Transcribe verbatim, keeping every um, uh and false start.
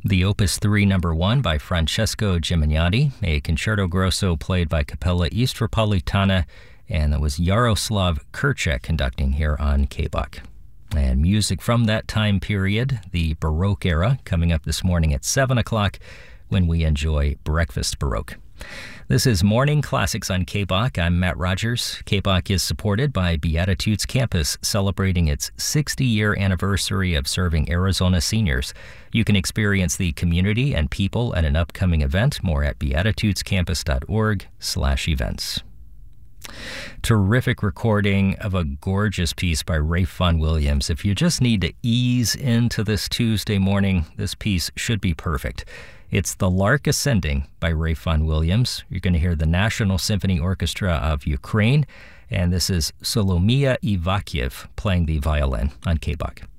The Opus three Number one by Francesco Gimignani, a concerto grosso played by Capella Istropolitana, and that was Yaroslav Kurchek conducting here on K B O C. And music from that time period, the Baroque era, coming up this morning at seven o'clock when we enjoy Breakfast Baroque. This is Morning Classics on K B O C. I'm Matt Rogers. K B O C is supported by Beatitudes Campus, celebrating its sixty-year anniversary of serving Arizona seniors. You can experience the community and people at an upcoming event. More at beatitudescampus.org slash events. Terrific recording of a gorgeous piece by Ralph Vaughan Williams. If you just need to ease into this Tuesday morning, this piece should be perfect. It's The Lark Ascending by Ralph Vaughan Williams. You're going to hear the National Symphony Orchestra of Ukraine, and this is Solomia Ivakiev playing the violin on K B O C.